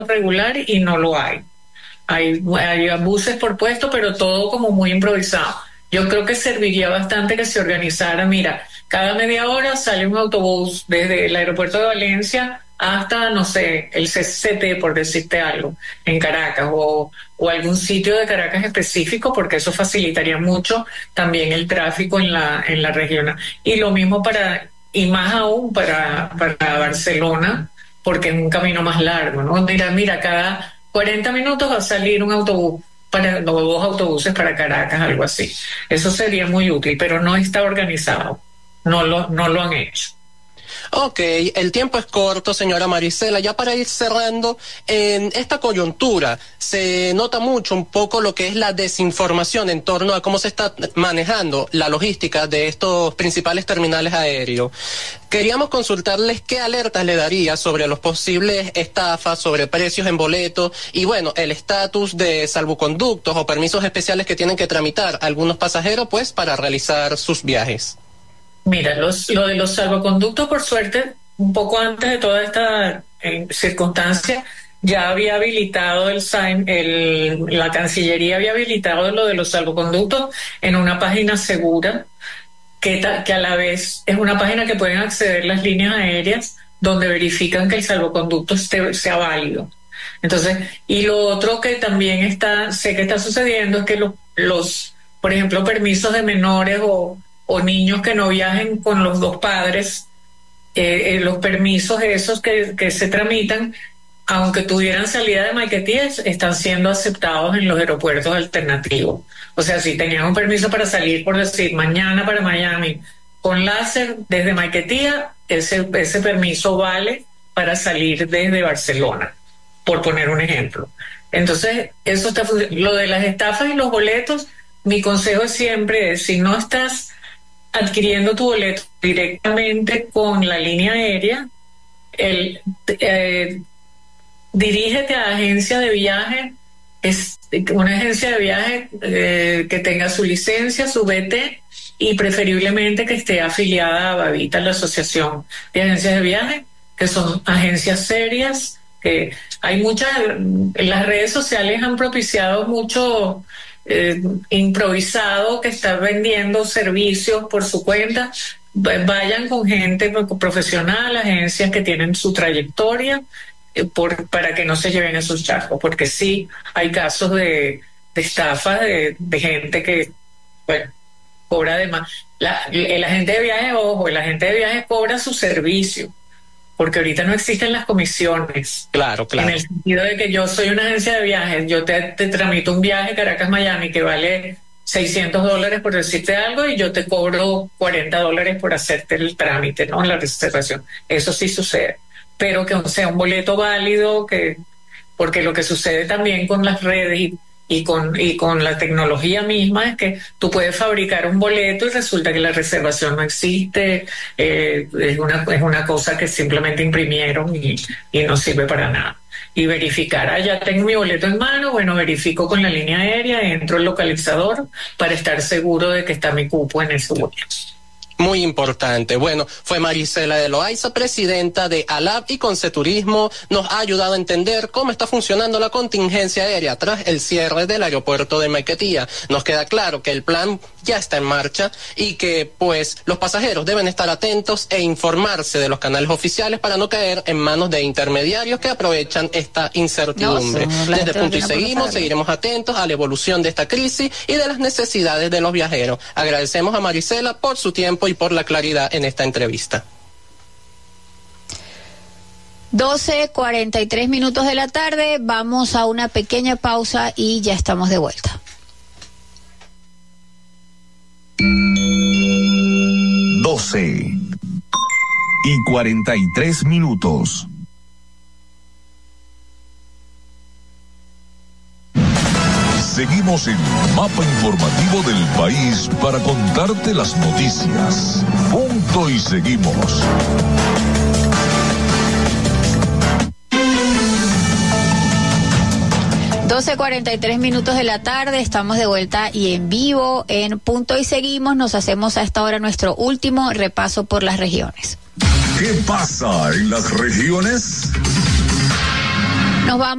regular y no lo hay. Hay buses por puesto, pero todo como muy improvisado. Yo creo que serviría bastante que se organizara, mira, cada media hora sale un autobús desde el aeropuerto de Valencia hasta, no sé, el CCT, por decirte algo, en Caracas, o algún sitio de Caracas específico, porque eso facilitaría mucho también el tráfico en la región. Y lo mismo y más aún para Barcelona, porque es un camino más largo, ¿no? Mira, cada 40 minutos va a salir un autobús no, dos autobuses para Caracas, algo así. Eso sería muy útil, pero no está organizado. No lo han hecho. Ok, el tiempo es corto, señora Marisela. Ya para ir cerrando, en esta coyuntura se nota mucho un poco lo que es la desinformación en torno a cómo se está manejando la logística de estos principales terminales aéreos. Queríamos consultarles qué alertas le daría sobre los posibles estafas, sobre precios en boletos y bueno, el estatus de salvoconductos o permisos especiales que tienen que tramitar algunos pasajeros pues para realizar sus viajes. Mira, lo de los salvoconductos, por suerte, un poco antes de toda esta circunstancia, ya había habilitado la Cancillería había habilitado lo de los salvoconductos en una página segura, que a la vez es una página que pueden acceder las líneas aéreas donde verifican que el salvoconducto sea válido. Entonces, y lo otro que también sé que está sucediendo es que por ejemplo, permisos de menores o niños que no viajen con los dos padres, los permisos esos que se tramitan, aunque tuvieran salida de Maiquetía, están siendo aceptados en los aeropuertos alternativos. O sea, si tenían un permiso para salir, por decir, mañana para Miami, con láser desde Maiquetía, ese permiso vale para salir desde Barcelona, por poner un ejemplo. Entonces, lo de las estafas y los boletos, mi consejo es siempre, si no estás adquiriendo tu boleto directamente con la línea aérea, dirígete a agencia de viaje, una agencia de viaje que tenga su licencia, su BT, y preferiblemente que esté afiliada a Babita, la Asociación de Agencias de Viaje, que son agencias serias, que hay las redes sociales han propiciado mucho improvisado que está vendiendo servicios por su cuenta. Vayan con gente profesional, agencias que tienen su trayectoria, para que no se lleven esos charcos, porque sí hay casos de estafa de gente que, bueno, cobra de más. El agente de viaje, ojo, el agente de viaje cobra su servicio, porque ahorita no existen las comisiones. Claro. En el sentido de que yo soy una agencia de viajes, yo te tramito un viaje Caracas-Miami que vale $600 por decirte algo y yo te cobro $40 por hacerte el trámite, ¿no? La reservación. Eso sí sucede. Pero que sea un boleto válido, porque lo que sucede también con las redes y con la tecnología misma es que tú puedes fabricar un boleto y resulta que la reservación no existe, es una cosa que simplemente imprimieron y no sirve para nada. Y verificar, ya tengo mi boleto en mano, bueno, verifico con la línea aérea, entro al localizador para estar seguro de que está mi cupo en ese boleto. Muy importante. Bueno, fue Marisela de Loaiza, presidenta de ALAP, y Conceturismo nos ha ayudado a entender cómo está funcionando la contingencia aérea tras el cierre del aeropuerto de Maiquetía. Nos queda claro que el plan ya está en marcha y que pues los pasajeros deben estar atentos e informarse de los canales oficiales para no caer en manos de intermediarios que aprovechan esta incertidumbre. Desde Punto y Seguimos seguiremos atentos a la evolución de esta crisis y de las necesidades de los viajeros. Agradecemos a Marisela por su tiempo y por la claridad en esta entrevista. 12:43 de la tarde, vamos a una pequeña pausa y ya estamos de vuelta. 12:43. Seguimos en Mapa Informativo del País para contarte las noticias. Punto y seguimos. $12:43 de la tarde, estamos de vuelta y en vivo en Punto y Seguimos. Nos hacemos a esta hora nuestro último repaso por las regiones. ¿Qué pasa en las regiones? Nos vamos.